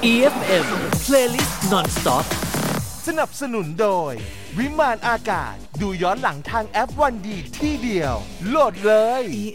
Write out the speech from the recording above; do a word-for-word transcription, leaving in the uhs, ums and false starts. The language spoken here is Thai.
อี เอฟ เอ็ม Playlist Non-Stop สนับสนุนโดยวิมานอากาศดูย้อนหลังทางแอปวันดีที่เดียวโหลดเลย